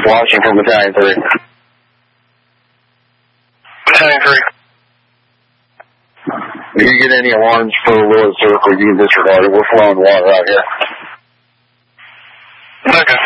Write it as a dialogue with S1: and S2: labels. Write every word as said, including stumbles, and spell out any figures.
S1: Washington, Battalion three.
S2: Battalion three.
S1: If you get any alarms for Lewis Circle, you can disregard it. We're flowing water out here.
S2: Okay.